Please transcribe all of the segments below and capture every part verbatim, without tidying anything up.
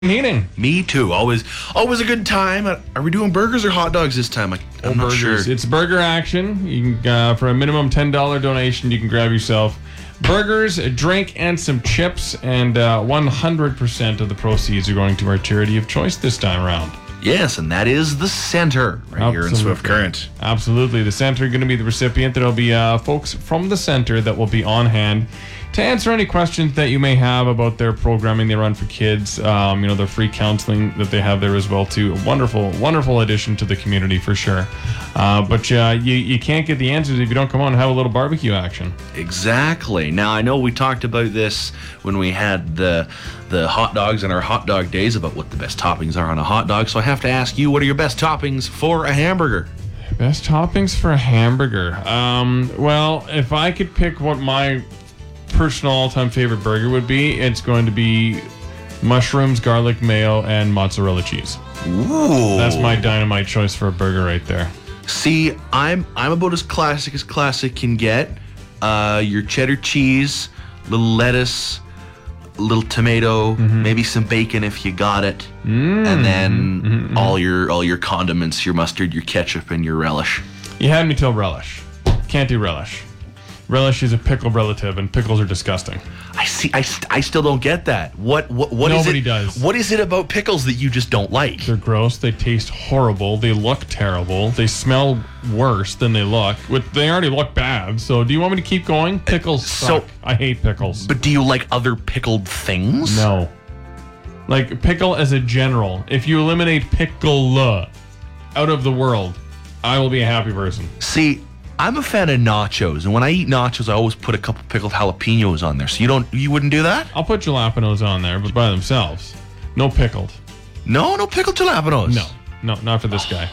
Eating. Me too. Always, always a good time. Are we doing burgers or hot dogs this time? I, I'm Oh, not burgers. sure. It's burger action. You can, uh, for a minimum ten dollars donation, you can grab yourself burgers, a drink, and some chips. And uh, one hundred percent of the proceeds are going to our charity of choice this time around. Yes, and that is the center right here in Swift Current. Absolutely. The center going to be the recipient. There'll be uh, folks from the center that will be on hand to answer any questions that you may have about their programming they run for kids. Um, you know, their free counseling that they have there as well, too. A wonderful, wonderful addition to the community for sure. Uh, but uh, you, you can't get the answers if you don't come on and have a little barbecue action. Exactly. Now, I know we talked about this when we had the the hot dogs and our hot dog days about what the best toppings are on a hot dog. So I have to ask you, what are your best toppings for a hamburger? Best toppings for a hamburger. Um, well, if I could pick what my personal all-time favorite burger would be, it's going to be mushrooms, garlic mayo, and mozzarella cheese. Ooh. That's my dynamite choice for a burger right there. See, I'm I'm about as classic as classic can get. Uh, your cheddar cheese, little lettuce, a little tomato, mm-hmm. maybe some bacon if you got it, mm-hmm. and then mm-hmm. all your all your condiments, your mustard, your ketchup, and your relish. You had me till relish. Can't do relish. Relish is a pickle relative, and pickles are disgusting. I see. I, st- I still don't get that. What what what Nobody is it? does. What is it about pickles that you just don't like? They're gross. They taste horrible. They look terrible. They smell worse than they look. They already look bad. So, do you want me to keep going? Pickles suck. So, I hate pickles. But do you like other pickled things? No. Like pickle as a general. If you eliminate pickle out of the world, I will be a happy person. See, I'm a fan of nachos, and when I eat nachos, I always put a couple pickled jalapenos on there. So you don't, you wouldn't do that? I'll put jalapenos on there, but by themselves. No pickled. No, no pickled jalapenos. No, no, not for this guy.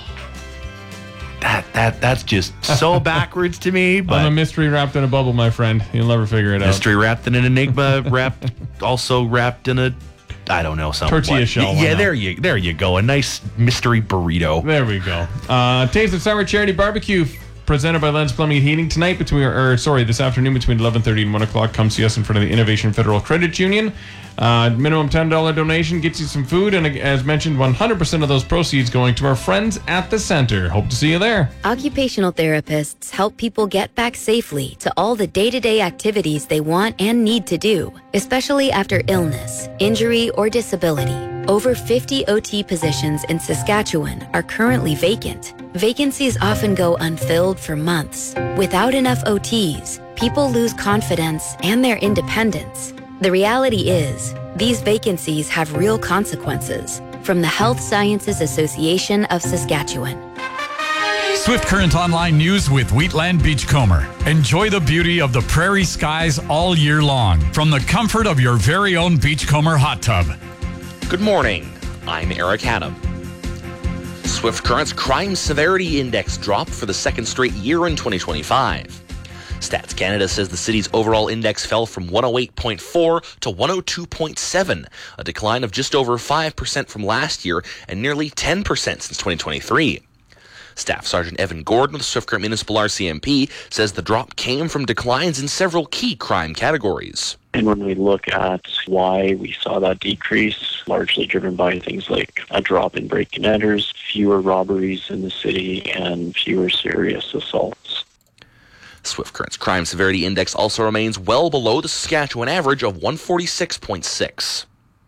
That that that's just so backwards to me. But I'm a mystery wrapped in a bubble, my friend. You'll never figure it mystery out. Mystery wrapped in an enigma, wrapped also wrapped in a, I don't know, something. Tortilla what? shell. Yeah, there you there you go. A nice mystery burrito. There we go. Uh, Taste of Summer Charity Barbecue, presented by Lens Plumbing and Heating tonight between, or sorry, this afternoon between eleven thirty and one o'clock. Come see us in front of the Innovation Federal Credit Union. Uh, minimum ten dollars donation gets you some food, and as mentioned, one hundred percent of those proceeds going to our friends at the center. Hope to see you there. Occupational therapists help people get back safely to all the day-to-day activities they want and need to do, especially after illness, injury, or disability. Over fifty O T positions in Saskatchewan are currently vacant. Vacancies often go unfilled for months. Without enough O Ts, people lose confidence and their independence. The reality is, these vacancies have real consequences. From the Health Sciences Association of Saskatchewan. Swift Current Online News with Wheatland Beachcomber. Enjoy the beauty of the prairie skies all year long from the comfort of your very own Beachcomber hot tub. Good morning. I'm Eric Adam. Swift Current's Crime Severity Index dropped for the second straight year in twenty twenty-five. Stats Canada says the city's overall index fell from one oh eight point four to one oh two point seven, a decline of just over five percent from last year and nearly ten percent since twenty twenty-three. Staff Sergeant Evan Gordon of the Swift Current Municipal R C M P says the drop came from declines in several key crime categories. And when we look at why we saw that decrease, largely driven by things like a drop in break-and enters, fewer robberies in the city, and fewer serious assaults. Swift Current's Crime Severity Index also remains well below the Saskatchewan average of one forty-six point six.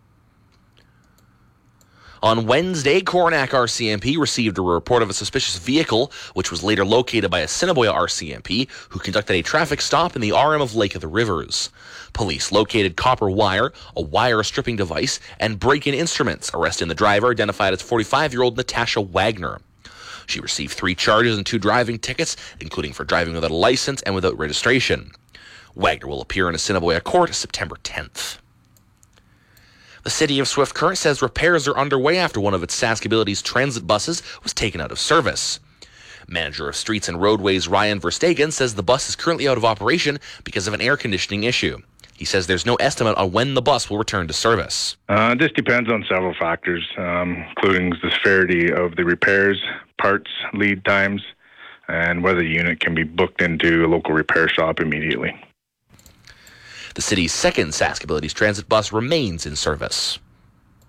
On Wednesday, Coronach R C M P received a report of a suspicious vehicle, which was later located by Assiniboia R C M P, who conducted a traffic stop in the R M of Lake of the Rivers. Police located copper wire, a wire stripping device, and break-in instruments, arresting the driver, identified as forty-five-year-old Natasha Wagner. She received three charges and two driving tickets, including for driving without a license and without registration. Wagner will appear in Assiniboia Court September tenth. The city of Swift Current says repairs are underway after one of its Saskabilities transit buses was taken out of service. Manager of Streets and Roadways Ryan Verstegen says the bus is currently out of operation because of an air conditioning issue. He says there's no estimate on when the bus will return to service. Uh, this depends on several factors, um, including the severity of the repairs, parts, lead times, and whether the unit can be booked into a local repair shop immediately. The city's second Saskabilities transit bus remains in service.